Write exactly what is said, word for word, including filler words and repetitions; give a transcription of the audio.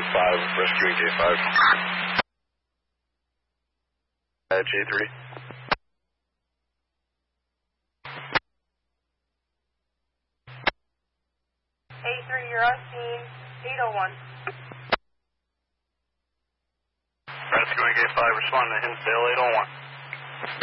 five, rescuing J five. Uh, J three. A three, you're on scene, eight oh one. Rescuing J five, responding to Hinsdale eight oh one.